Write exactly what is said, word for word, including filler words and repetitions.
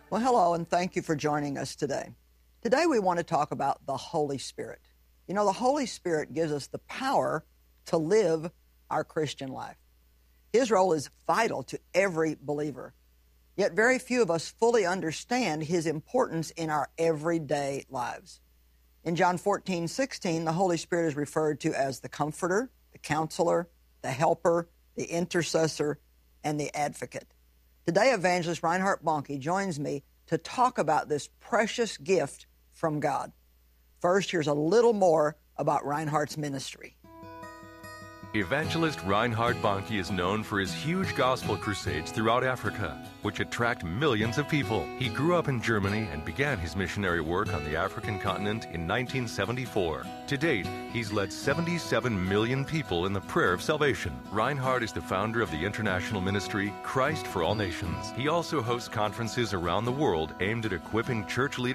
Well, hello, and thank you for joining us today. Today we want to talk about the Holy Spirit. You know, the Holy Spirit gives us the power to live our Christian life. His role is vital to every believer, yet very few of us fully understand his importance in our everyday lives. In John fourteen sixteen, the Holy Spirit is referred to as the Comforter, the Counselor, the Helper, the Intercessor, and the Advocate. Today, Evangelist Reinhard Bonnke joins me to talk about this precious gift from God. First, here's a little more about Reinhardt's ministry. Evangelist Reinhard Bonnke is known for his huge gospel crusades throughout Africa, which attract millions of people. He grew up in Germany and began his missionary work on the African continent in nineteen seventy-four. To date, he's led seventy-seven million people in the prayer of salvation. Reinhard is the founder of the international ministry Christ for All Nations. He also hosts conferences around the world aimed at equipping church leaders